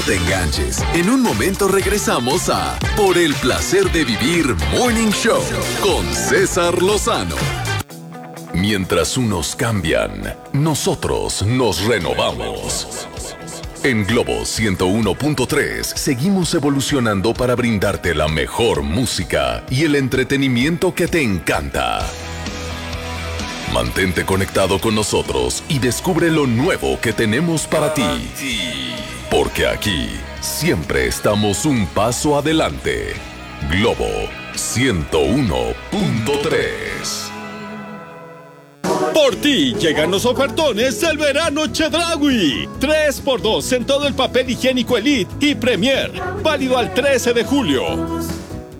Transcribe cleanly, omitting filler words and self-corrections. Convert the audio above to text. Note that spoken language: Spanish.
te enganches. En un momento regresamos a Por el placer de vivir Morning Show con César Lozano. Mientras unos cambian, nosotros nos renovamos. En Globo 101.3 seguimos evolucionando para brindarte la mejor música y el entretenimiento que te encanta. Mantente conectado con nosotros y descubre lo nuevo que tenemos para ti. Porque aquí siempre estamos un paso adelante. Globo 101.3. Por ti llegan los ofertones del verano Chedraui. 3x2 en todo el papel higiénico Elite y Premier. Válido al 13 de julio.